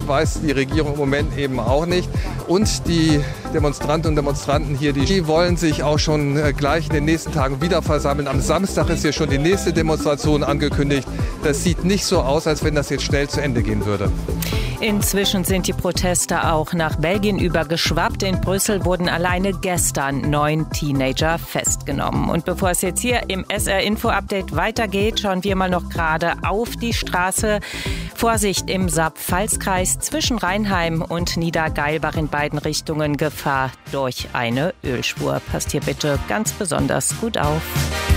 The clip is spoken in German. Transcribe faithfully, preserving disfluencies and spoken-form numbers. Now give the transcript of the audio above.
weiß die Regierung im Moment eben auch nicht. Und die Demonstranten und Demonstranten hier, die wollen sich auch schon gleich in den nächsten Tagen wieder versammeln. Am Samstag ist hier schon die nächste Demonstration angekündigt. Das sieht nicht so aus, als wenn das jetzt schnell zu Ende gehen würde. Inzwischen sind die Proteste auch nach Belgien übergeschwappt. In Brüssel wurden alleine gestern neun Teenager festgenommen. Und bevor es jetzt hier im S R-Info-Update weitergeht, schauen wir mal noch gerade auf die Straße. Vorsicht im Saar-Pfalz-Kreis zwischen Rheinheim und Niedergeilbach in beiden Richtungen Gefahr durch eine Ölspur. Passt hier bitte ganz besonders gut auf.